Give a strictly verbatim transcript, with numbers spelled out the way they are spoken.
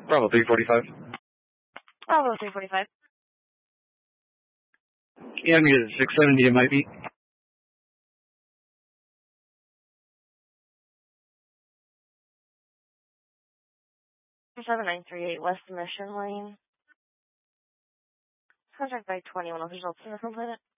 Bravo three forty-five. Bravo three forty-five. Yeah, I'm at six seventy, it might be. seven nine three eight West Mission Lane. Contact by twenty-one official to complete it.